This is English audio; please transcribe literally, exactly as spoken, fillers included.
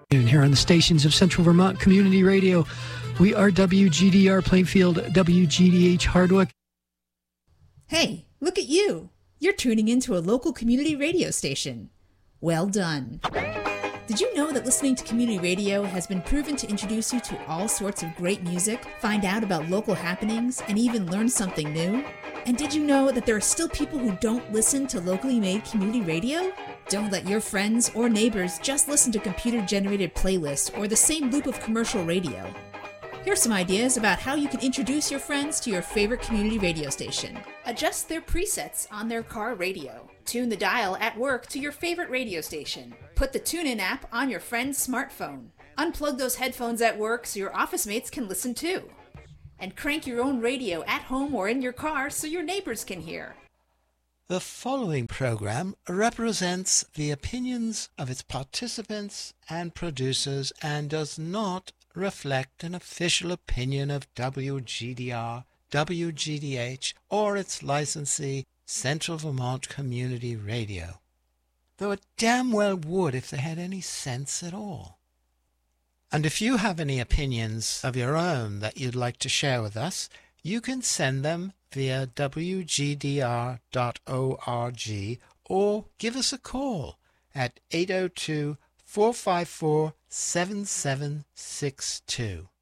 Here on the stations of Central Vermont Community Radio, we are W G D R Plainfield, W G D H Hardwick. Hey, look at you. You're tuning into a local community radio station. Well done. Did you know that listening to community radio has been proven to introduce you to all sorts of great music, find out about local happenings, and even learn something new? And did you know that there are still people who don't listen to locally made community radio? Don't let your friends or neighbors just listen to computer-generated playlists or the same loop of commercial radio. Here's some ideas about how you can introduce your friends to your favorite community radio station. Adjust their presets on their car radio. Tune the dial at work to your favorite radio station. Put the TuneIn app on your friend's smartphone. Unplug those headphones at work so your office mates can listen too. And crank your own radio at home or in your car so your neighbors can hear. The following program represents the opinions of its participants and producers and does not reflect an official opinion of W G D R, W G D H, or its licensee, Central Vermont Community Radio. Though it damn well would if they had any sense at all. And if you have any opinions of your own that you'd like to share with us, you can send them via W G D R dot org or give us a call at eight oh two, four five four, seven seven six two.